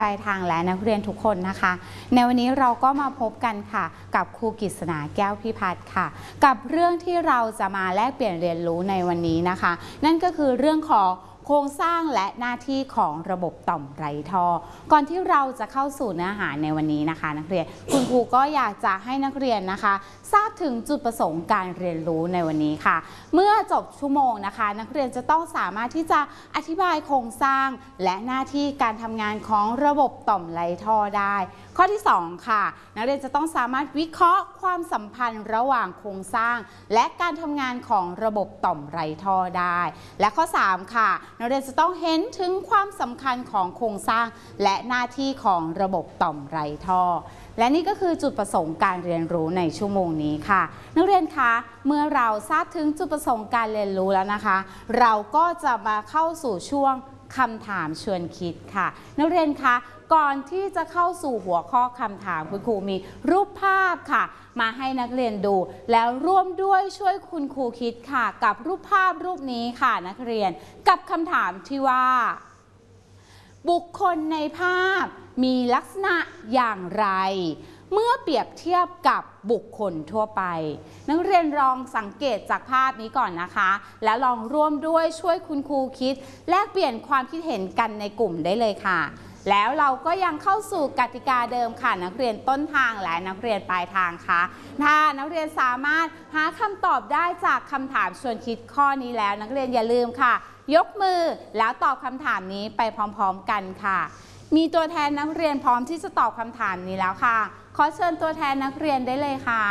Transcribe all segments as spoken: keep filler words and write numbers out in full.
ปลายทางและนักเรียนทุกคนนะคะในวันนี้เราก็มาพบกันค่ะกับครูกฤษณาแก้วพิพัฒน์ค่ะกับเรื่องที่เราจะมาแลกเปลี่ยนเรียนรู้ในวันนี้นะคะนั่นก็คือเรื่องของโครงสร้างและหน้าที่ของระบบต่อมไรท่อก่อนที่เราจะเข้าสู่เนื้อหาในวันนี้นะคะนักเรียนคุณครูก็อยากจะให้นักเรียนนะคะทราบถึงจุดประสงค์การเรียนรู้ในวันนี้ค่ะเมื่อจบชั่วโมงนะคะนักเรียนจะต้องสามารถที่จะอธิบายโครงสร้างและหน้าที่การทำงานของระบบต่อมไรท่อได้ข้อที่สองค่ะนักเรียนจะต้องสามารถวิเคราะห์ความสัมพันธ์ระหว่างโครงสร้างและการทำงานของระบบต่อมไรท่อได้และข้อสามค่ะนักเรียนจะต้องเห็นถึงความสำคัญของโครงสร้างและหน้าที่ของระบบต่อมไรท่อและนี่ก็คือจุดประสงค์การเรียนรู้ในชั่วโมงนี้ค่ะนักเรียนคะเมื่อเราทราบถึงจุดประสงค์การเรียนรู้แล้วนะคะเราก็จะมาเข้าสู่ช่วงคำถามชวนคิดค่ะนักเรียนคะก่อนที่จะเข้าสู่หัวข้อคำถามคุณครูมีรูปภาพค่ะมาให้นักเรียนดูแล้วร่วมด้วยช่วยคุณครูคิดค่ะกับรูปภาพรูปนี้ค่ะนักเรียนกับคำถามที่ว่าบุคคลในภาพมีลักษณะอย่างไรเมื่อเปรียบเทียบกับบุคคลทั่วไปนักเรียนลองสังเกตจากภาพนี้ก่อนนะคะแล้วลองร่วมด้วยช่วยคุณครูคิดแลกเปลี่ยนความคิดเห็นกันในกลุ่มได้เลยค่ะแล้วเราก็ยังเข้าสู่กติกาเดิมค่ะนักเรียนต้นทางและนักเรียนปลายทางค่ะถ้านักเรียนสามารถหาคำตอบได้จากคำถามชวนคิดข้อนี้แล้วนักเรียนอย่าลืมค่ะยกมือแล้วตอบคำถามนี้ไปพร้อมๆกันค่ะมีตัวแทนนักเรียนพร้อมที่จะตอบคำถามนี้แล้วค่ะขอเชิญตัวแทนนักเรียนได้เลยค่ะ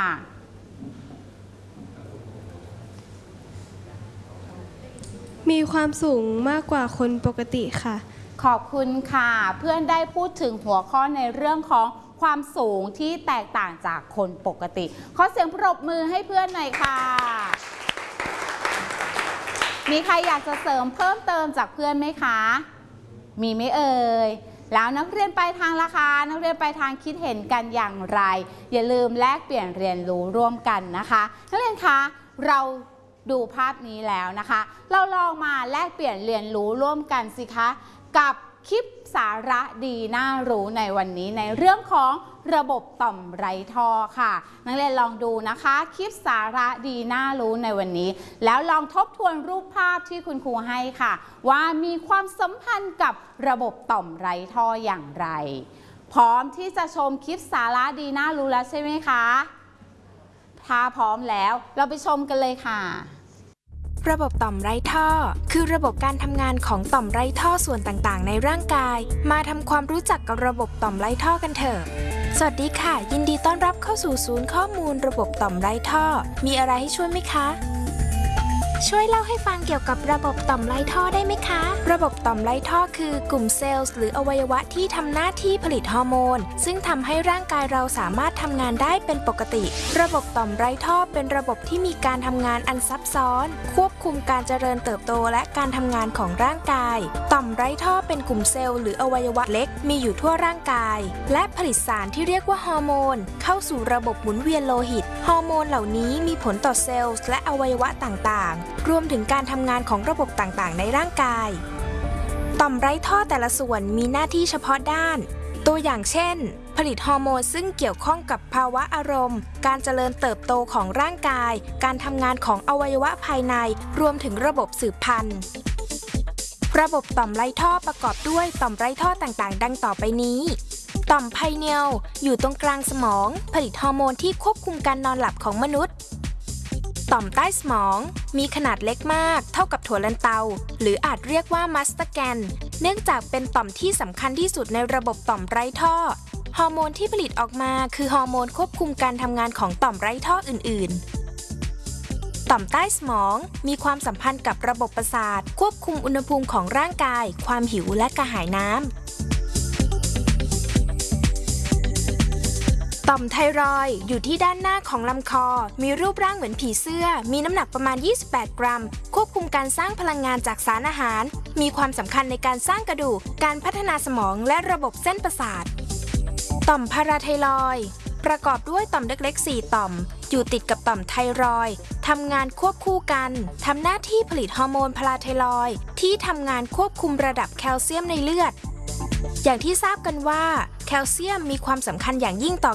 มีความสูงมากกว่าคนปกติค่ะขอบคุณค่ะเพื่อนได้พูดถึงหัวข้อในเรื่องของความสูงที่แตกต่างจากคนปกติขอเสียงปรบมือให้เพื่อนหน่อยค่ะมีใครอยากจะเสริมเพิ่มเติมจากเพื่อนไหมคะมีไหมเอ่ยแล้วนักเรียนปลายทางล่ะคะนักเรียนปลายทางคิดเห็นกันอย่างไรอย่าลืมแลกเปลี่ยนเรียนรู้ร่วมกันนะคะนักเรียนคะเราดูภาพนี้แล้วนะคะเราลองมาแลกเปลี่ยนเรียนรู้ร่วมกันสิคะกับคลิปสาระดีน่ารู้ในวันนี้ในเรื่องของระบบต่อมไรท่อค่ะนักเรียนลองดูนะคะคลิปสาระดีน่ารู้ในวันนี้แล้วลองทบทวนรูปภาพที่คุณครูให้ค่ะว่ามีความสัมพันธ์กับระบบต่อมไรท่ออย่างไรพร้อมที่จะชมคลิปสาระดีน่ารู้แล้วใช่ไหมคะถ้าพร้อมแล้วเราไปชมกันเลยค่ะระบบต่อมไรท่อคือระบบการทำงานของต่อมไรท่อส่วนต่างๆในร่างกายมาทำความรู้จักกับระบบต่อมไรท่อกันเถอะสวัสดีค่ะยินดีต้อนรับเข้าสู่ศูนย์ข้อมูลระบบต่อมไรท่อมีอะไรให้ช่วยไหมคะช่วยเล่าให้ฟังเกี่ยวกับระบบต่อมไรท่อได้ไหมคะระบบต่อมไรท่อคือกลุ่มเซลล์หรืออวัยวะที่ทำหน้าที่ผลิตฮอร์โมนซึ่งทำให้ร่างกายเราสามารถทำงานได้เป็นปกติระบบต่อมไรท่อเป็นระบบที่มีการทำงานอันซับซ้อนควบคุมการเจริญเติบโตและการทำงานของร่างกายต่อมไรท่อเป็นกลุ่มเซลล์หรืออวัยวะเล็กมีอยู่ทั่วร่างกายและผลิตสารที่เรียกว่าฮอร์โมนเข้าสู่ระบบหมุนเวียนโลหิตฮอร์โมนเหล่านี้มีผลต่อเซลล์และอวัยวะต่างๆรวมถึงการทำงานของระบบต่างๆในร่างกายต่อมไรท่อแต่ละส่วนมีหน้าที่เฉพาะด้านตัวอย่างเช่นผลิตฮอร์โมนซึ่งเกี่ยวข้องกับภาวะอารมณ์การเจริญเติบโตของร่างกายการทำงานของอวัยวะภายในรวมถึงระบบสืบพันธุ์ระบบต่อมไรท่อประกอบด้วยต่อมไรท่อต่างๆดังต่อไปนี้ต่อมไพเนียลอยู่ตรงกลางสมองผลิตฮอร์โมนที่ควบคุมการนอนหลับของมนุษย์ต่อมใต้สมองมีขนาดเล็กมากเท่ากับถั่วลันเตาหรืออาจเรียกว่ามัสตาแกนเนื่องจากเป็นต่อมที่สำคัญที่สุดในระบบต่อมไรท่อฮอร์โมนที่ผลิตออกมาคือฮอร์โมนควบคุมการทำงานของต่อมไรท่ออื่นๆต่อมใต้สมองมีความสัมพันธ์กับระบบประสาทควบคุมอุณหภูมิของร่างกายความหิวและกระหายน้ำต่อมไทรอยด์อยู่ที่ด้านหน้าของลำคอมีรูปร่างเหมือนผีเสื้อมีน้ำหนักประมาณยี่สิบแปดกรัมควบคุมการสร้างพลังงานจากสารอาหารมีความสำคัญในการสร้างกระดูกการพัฒนาสมองและระบบเส้นประสาทต่อมพาราไทรอยด์ประกอบด้วยต่อมเล็กๆสี่ต่อมอยู่ติดกับต่อมไทรอยด์ทำงานควบคู่กันทำหน้าที่ผลิตฮอร์โมนพาราไทรอยด์ที่ทำงานควบคุมระดับแคลเซียมในเลือดอย่างที่ทราบกันว่าแคลเซียมมีความสำคัญอย่างยิ่งต่อ